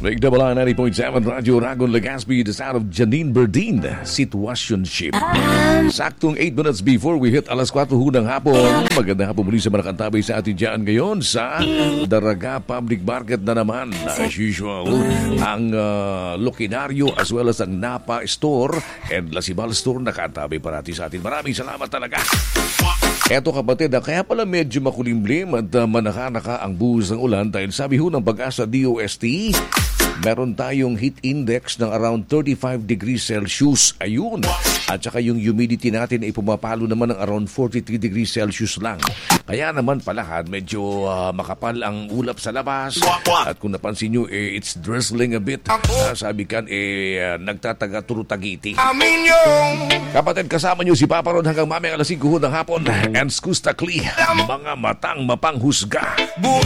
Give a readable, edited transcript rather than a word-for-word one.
Nagdabala 90.7 Radyo Ragon Legazpi, the sound of Janine Berdin, Situationship. Saktong 8 minutes before we hit alas 4 ng hapon. Magandang hapon muli sa mga nakantabay sa atin dyan ngayon sa Daraga Public Market na naman. As usual, ang Loquinario as well as ang Napa Store and Lasibal Store nakatabay parati sa atin. Maraming salamat talaga. Eto kapatid, kaya pala medyo makulimlim at manaka-naka ang buhos ng ulan dahil sabi ho ng Pag-asa DOST, meron tayong heat index ng around 35 degrees Celsius. Ayun. At saka yung humidity natin ay pumapalo naman ng around 43 degrees Celsius lang. Kaya naman palahan, medyo makapal ang ulap sa labas. At kung napansin nyo, it's drizzling a bit. Sabi kan, nagtataga-turutagiti. Kapatid, kasama nyo si Papa Ron hanggang mamaya alas 5 ng hapon. And Skusta Kli, mga matang mapanghusga.